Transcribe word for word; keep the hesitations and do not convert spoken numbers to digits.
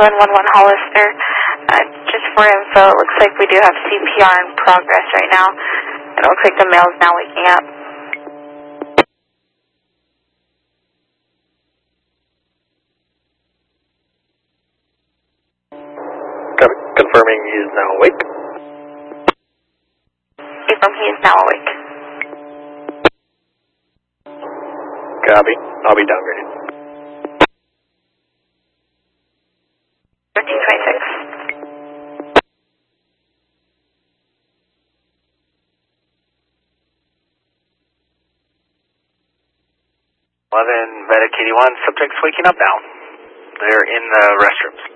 one one one Hollister. Uh, just for info, it looks like we do have C P R in progress right now. It looks like the male's now waking up. Confirming he is now awake. Confirm he is now awake. Copy. I'll be downgraded. thirteen twenty-six. eleven, Vedic eighty-one, subject's waking up now. They're in the restrooms.